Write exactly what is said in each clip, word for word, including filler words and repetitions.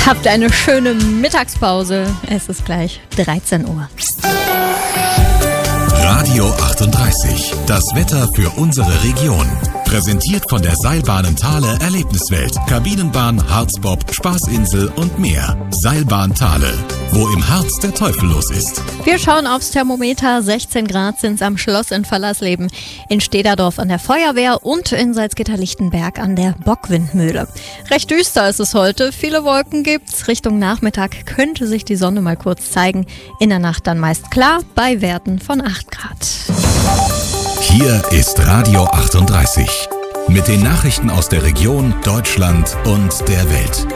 Habt eine schöne Mittagspause. Es ist gleich dreizehn Uhr. Radio achtunddreißig. Das Wetter für unsere Region. Präsentiert von der Seilbahnen Thale Erlebniswelt. Kabinenbahn, Harzbob, Spaßinsel und mehr. Seilbahn Thale. Wo im Harz der Teufel los ist. Wir schauen aufs Thermometer. sechzehn Grad sind es am Schloss in Fallersleben, in Stederdorf an der Feuerwehr und in Salzgitter-Lichtenberg an der Bockwindmühle. Recht düster ist es heute. Viele Wolken gibt's. Richtung Nachmittag könnte sich die Sonne mal kurz zeigen. In der Nacht dann meist klar bei Werten von acht Grad. Hier ist Radio achtunddreißig. Mit den Nachrichten aus der Region, Deutschland und der Welt.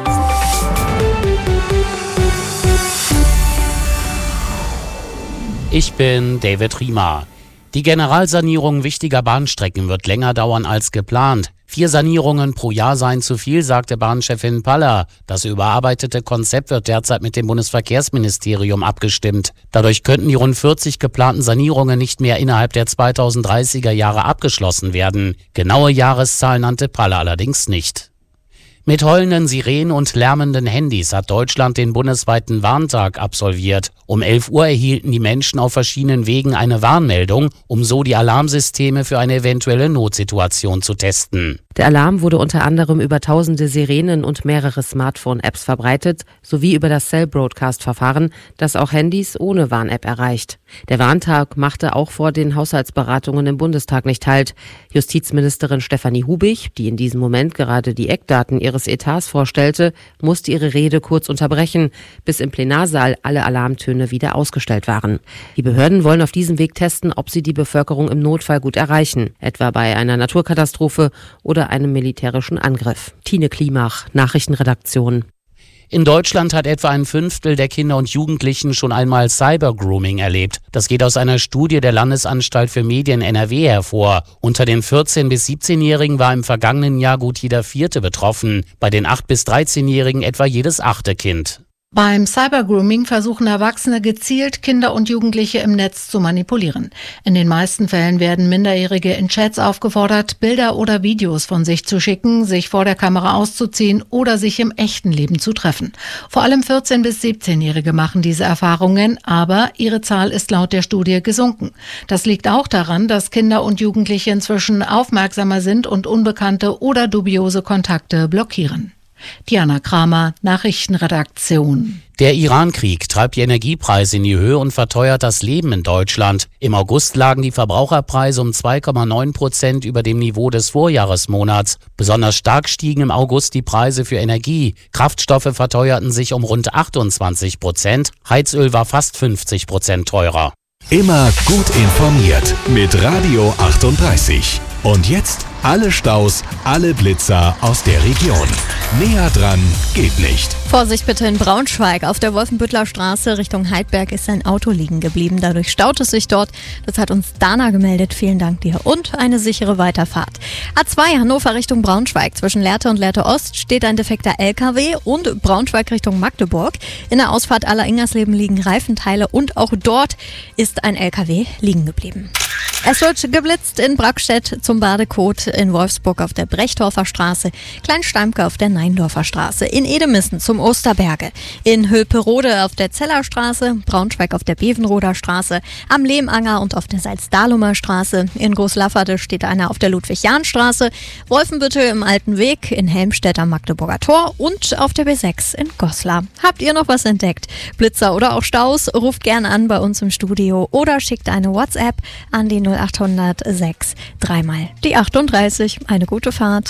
Ich bin David Riemer. Die Generalsanierung wichtiger Bahnstrecken wird länger dauern als geplant. Vier Sanierungen pro Jahr seien zu viel, sagte Bahnchefin Paller. Das überarbeitete Konzept wird derzeit mit dem Bundesverkehrsministerium abgestimmt. Dadurch könnten die rund vierzig geplanten Sanierungen nicht mehr innerhalb der zweitausenddreißiger Jahre abgeschlossen werden. Genaue Jahreszahlen nannte Paller allerdings nicht. Mit heulenden Sirenen und lärmenden Handys hat Deutschland den bundesweiten Warntag absolviert. Um elf Uhr erhielten die Menschen auf verschiedenen Wegen eine Warnmeldung, um so die Alarmsysteme für eine eventuelle Notsituation zu testen. Der Alarm wurde unter anderem über tausende Sirenen und mehrere Smartphone-Apps verbreitet, sowie über das Cell-Broadcast-Verfahren, das auch Handys ohne Warn-App erreicht. Der Warntag machte auch vor den Haushaltsberatungen im Bundestag nicht Halt. Justizministerin Stefanie Hubich, die in diesem Moment gerade die Eckdaten ihres Etats vorstellte, musste ihre Rede kurz unterbrechen, bis im Plenarsaal alle Alarmtöne wieder ausgestellt waren. Die Behörden wollen auf diesem Weg testen, ob sie die Bevölkerung im Notfall gut erreichen, etwa bei einer Naturkatastrophe oder einem militärischen Angriff. Tine Klimach, Nachrichtenredaktion. In Deutschland hat etwa ein Fünftel der Kinder und Jugendlichen schon einmal Cybergrooming erlebt. Das geht aus einer Studie der Landesanstalt für Medien N R W hervor. Unter den vierzehn- bis siebzehnjährigen war im vergangenen Jahr gut jeder Vierte betroffen. Bei den acht- bis dreizehnjährigen etwa jedes achte Kind. Beim Cybergrooming versuchen Erwachsene gezielt Kinder und Jugendliche im Netz zu manipulieren. In den meisten Fällen werden Minderjährige in Chats aufgefordert, Bilder oder Videos von sich zu schicken, sich vor der Kamera auszuziehen oder sich im echten Leben zu treffen. Vor allem vierzehn- bis siebzehnjährige machen diese Erfahrungen, aber ihre Zahl ist laut der Studie gesunken. Das liegt auch daran, dass Kinder und Jugendliche inzwischen aufmerksamer sind und unbekannte oder dubiose Kontakte blockieren. Diana Kramer, Nachrichtenredaktion. Der Iran-Krieg treibt die Energiepreise in die Höhe und verteuert das Leben in Deutschland. Im August lagen die Verbraucherpreise um zwei Komma neun Prozent über dem Niveau des Vorjahresmonats. Besonders stark stiegen im August die Preise für Energie. Kraftstoffe verteuerten sich um rund achtundzwanzig Prozent. Heizöl war fast fünfzig Prozent teurer. Immer gut informiert mit Radio achtunddreißig. Und jetzt alle Staus, alle Blitzer aus der Region. Näher dran geht nicht. Vorsicht bitte in Braunschweig. Auf der Wolfenbüttler Straße Richtung Heidberg ist ein Auto liegen geblieben. Dadurch staut es sich dort. Das hat uns Dana gemeldet. Vielen Dank dir. Und eine sichere Weiterfahrt. A zwei Hannover Richtung Braunschweig. Zwischen Lehrte und Lehrte Ost steht ein defekter L K W und Braunschweig Richtung Magdeburg. In der Ausfahrt Aller-Ingersleben liegen Reifenteile und auch dort ist ein L K W liegen geblieben. Es wird geblitzt in Brackstedt zum Badekot, in Wolfsburg auf der Brechdorfer Straße, Kleinsteimke auf der Neindorfer Straße, in Edemissen zum Osterberge, in Hülperode auf der Zellerstraße, Braunschweig auf der Bevenroder Straße, am Lehmanger und auf der Salzdahlumer Straße, in Großlafferde steht einer auf der Ludwig-Jahn-Straße, Wolfenbüttel im Alten Weg, in Helmstedt am Magdeburger Tor und auf der B sechs in Goslar. Habt ihr noch was entdeckt? Blitzer oder auch Staus? Ruft gerne an bei uns im Studio oder schickt eine WhatsApp an die null acht hundert sechs dreimal die achtunddreißig. Eine gute Fahrt.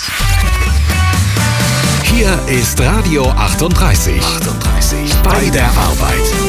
Hier ist Radio achtunddreißig. achtunddreißig. Bei der Arbeit.